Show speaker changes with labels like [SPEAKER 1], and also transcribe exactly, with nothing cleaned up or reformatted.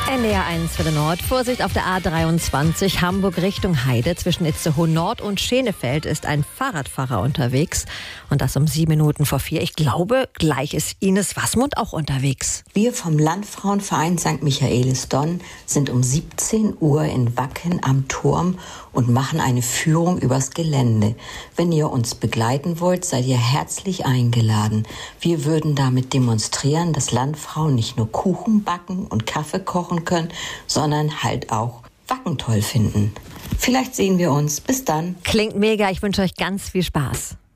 [SPEAKER 1] N D R eins für den Nord. Vorsicht auf der A dreiundzwanzig, Hamburg Richtung Heide. Zwischen Itzehoe Nord und Schenefeld ist ein Fahrradfahrer unterwegs. Und das um sieben Minuten vor vier. Ich glaube, gleich ist Ines Wasmund auch unterwegs.
[SPEAKER 2] Wir vom Landfrauenverein Sankt Michaelis-Donn sind um siebzehn Uhr in Wacken am Turm und machen eine Führung übers Gelände. Wenn ihr uns begleiten wollt, seid ihr herzlich eingeladen. Wir würden damit demonstrieren, dass Landfrauen nicht nur Kuchen backen und Kaffee kochen können, sondern halt auch Wacken toll finden. Vielleicht sehen wir uns. Bis dann.
[SPEAKER 1] Klingt mega. Ich wünsche euch ganz viel Spaß.